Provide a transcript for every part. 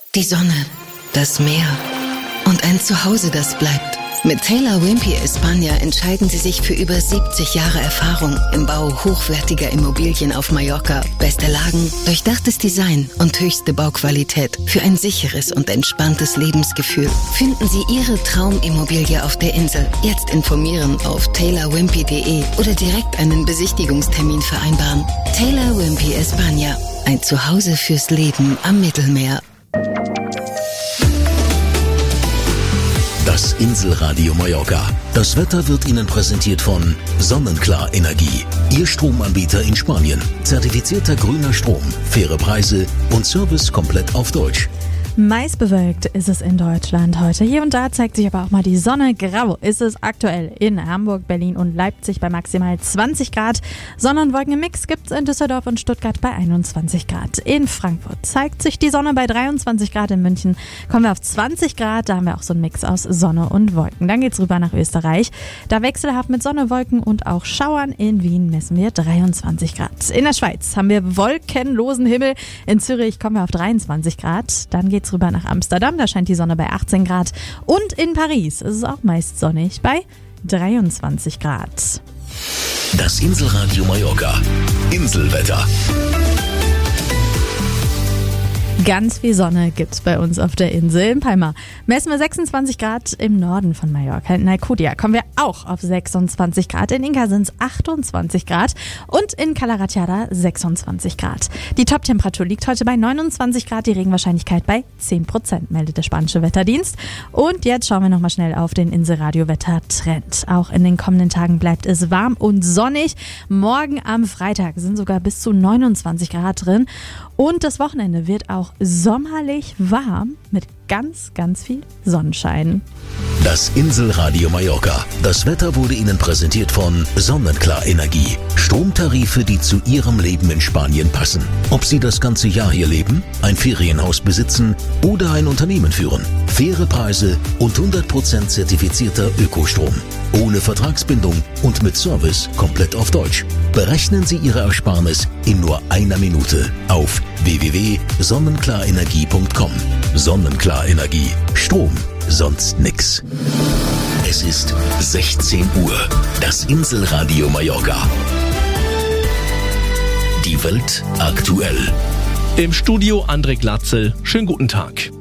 Die Sonne, das Meer und ein Zuhause, das bleibt. Mit Taylor Wimpey España entscheiden Sie sich für über 70 Jahre Erfahrung im Bau hochwertiger Immobilien auf Mallorca. Beste Lagen, durchdachtes Design und höchste Bauqualität für ein sicheres und entspanntes Lebensgefühl. Finden Sie Ihre Traumimmobilie auf der Insel. Jetzt informieren auf taylorwimpey.de oder direkt einen Besichtigungstermin vereinbaren. Taylor Wimpey España, ein Zuhause fürs Leben am Mittelmeer. Das Inselradio Mallorca. Das Wetter wird Ihnen präsentiert von Sonnenklar Energie. Ihr Stromanbieter in Spanien. Zertifizierter grüner Strom, faire Preise und Service komplett auf Deutsch. Meist bewölkt ist es in Deutschland heute. Hier und da zeigt sich aber auch mal die Sonne. Grau ist es aktuell in Hamburg, Berlin und Leipzig bei maximal 20 Grad. Sonne- und Wolkenmix gibt es in Düsseldorf und Stuttgart bei 21 Grad. In Frankfurt zeigt sich die Sonne bei 23 Grad. In München kommen wir auf 20 Grad. Da haben wir auch so einen Mix aus Sonne und Wolken. Dann geht's rüber nach Österreich. Da wechselhaft mit Sonne, Wolken und auch Schauern. In Wien messen wir 23 Grad. In der Schweiz haben wir wolkenlosen Himmel. In Zürich kommen wir auf 23 Grad. Dann geht's rüber nach Amsterdam, da scheint die Sonne bei 18 Grad. Und in Paris ist es auch meist sonnig bei 23 Grad. Das Inselradio Mallorca. Inselwetter. Ganz viel Sonne gibt's bei uns auf der Insel. In Palma messen wir 26 Grad, im Norden von Mallorca. In Alcudia kommen wir auch auf 26 Grad. In Inca sind es 28 Grad und in Cala Ratjada 26 Grad. Die Toptemperatur liegt heute bei 29 Grad, die Regenwahrscheinlichkeit bei 10%, meldet der spanische Wetterdienst. Und jetzt schauen wir nochmal schnell auf den Inselradio-Wetter-Trend. Auch in den kommenden Tagen bleibt es warm und sonnig. Morgen am Freitag sind sogar bis zu 29 Grad drin. Und das Wochenende wird auch sommerlich warm mit ganz, ganz viel Sonnenschein. Das Inselradio Mallorca. Das Wetter wurde Ihnen präsentiert von Sonnenklar Energie. Stromtarife, die zu Ihrem Leben in Spanien passen. Ob Sie das ganze Jahr hier leben, ein Ferienhaus besitzen oder ein Unternehmen führen. Faire Preise und 100% zertifizierter Ökostrom. Ohne Vertragsbindung und mit Service komplett auf Deutsch. Berechnen Sie Ihre Ersparnis in nur einer Minute auf www.sonnenklarenergie.com. Sonnenklar Energie. Strom, sonst nix. Es ist 16 Uhr. Das Inselradio Mallorca. Die Welt aktuell. Im Studio André Glatzel. Schönen guten Tag.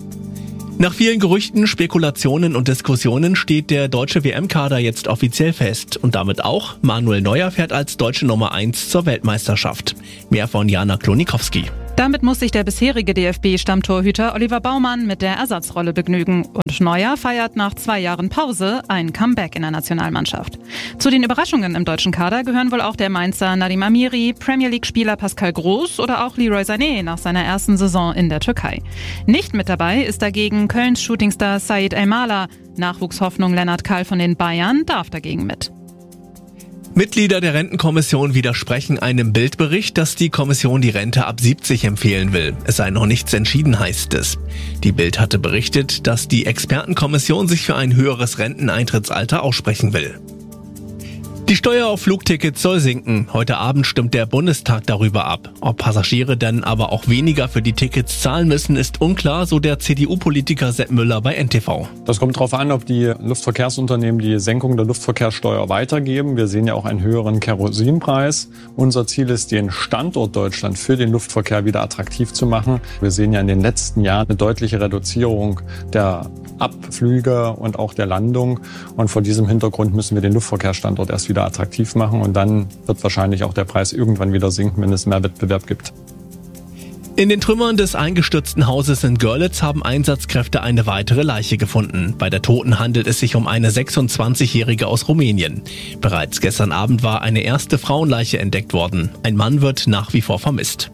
Nach vielen Gerüchten, Spekulationen und Diskussionen steht der deutsche WM-Kader jetzt offiziell fest. Und damit auch, Manuel Neuer fährt als deutsche Nummer 1 zur Weltmeisterschaft. Mehr von Jana Klonikowski. Damit muss sich der bisherige DFB-Stammtorhüter Oliver Baumann mit der Ersatzrolle begnügen. Und Neuer feiert nach 2 Jahren Pause ein Comeback in der Nationalmannschaft. Zu den Überraschungen im deutschen Kader gehören wohl auch der Mainzer Nadim Amiri, Premier League-Spieler Pascal Groß oder auch Leroy Sané nach seiner ersten Saison in der Türkei. Nicht mit dabei ist dagegen Kölns Shootingstar Said Elmalah. Nachwuchshoffnung Lennart Kahl von den Bayern darf dagegen mit. Mitglieder der Rentenkommission widersprechen einem Bildbericht, dass die Kommission die Rente ab 70 empfehlen will. Es sei noch nichts entschieden, heißt es. Die Bild hatte berichtet, dass die Expertenkommission sich für ein höheres Renteneintrittsalter aussprechen will. Die Steuer auf Flugtickets soll sinken. Heute Abend stimmt der Bundestag darüber ab. Ob Passagiere dann aber auch weniger für die Tickets zahlen müssen, ist unklar, so der CDU-Politiker Sepp Müller bei NTV. Das kommt darauf an, ob die Luftverkehrsunternehmen die Senkung der Luftverkehrssteuer weitergeben. Wir sehen ja auch einen höheren Kerosinpreis. Unser Ziel ist, den Standort Deutschland für den Luftverkehr wieder attraktiv zu machen. Wir sehen ja in den letzten Jahren eine deutliche Reduzierung der Abflüge und auch der Landung. Und vor diesem Hintergrund müssen wir den Luftverkehrsstandort erst wieder attraktiv machen. Und dann wird wahrscheinlich auch der Preis irgendwann wieder sinken, wenn es mehr Wettbewerb gibt. In den Trümmern des eingestürzten Hauses in Görlitz haben Einsatzkräfte eine weitere Leiche gefunden. Bei der Toten handelt es sich um eine 26-Jährige aus Rumänien. Bereits gestern Abend war eine erste Frauenleiche entdeckt worden. Ein Mann wird nach wie vor vermisst.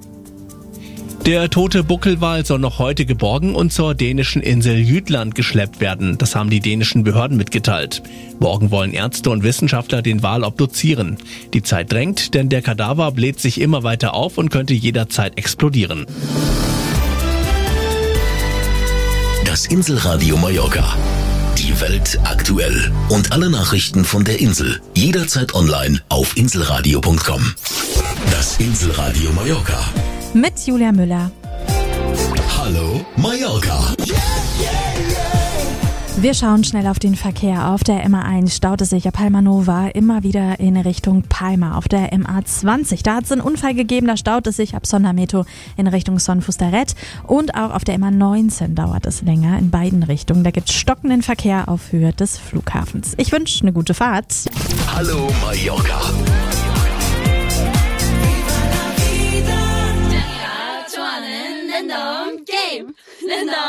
Der tote Buckelwal soll noch heute geborgen und zur dänischen Insel Jütland geschleppt werden. Das haben die dänischen Behörden mitgeteilt. Morgen wollen Ärzte und Wissenschaftler den Wal obduzieren. Die Zeit drängt, denn der Kadaver bläht sich immer weiter auf und könnte jederzeit explodieren. Das Inselradio Mallorca. Die Welt aktuell. Und alle Nachrichten von der Insel. Jederzeit online auf inselradio.com. Das Inselradio Mallorca. Mit Julia Müller. Hallo Mallorca. Wir schauen schnell auf den Verkehr. Auf der MA1 staut es sich ab Palma Nova immer wieder in Richtung Palma. Auf der MA20, da hat es einen Unfall gegeben, da staut es sich ab Sondameto in Richtung Son Fustaret. Und auch auf der MA19 dauert es länger in beiden Richtungen. Da gibt es stockenden Verkehr auf Höhe des Flughafens. Ich wünsche eine gute Fahrt. Hallo Mallorca.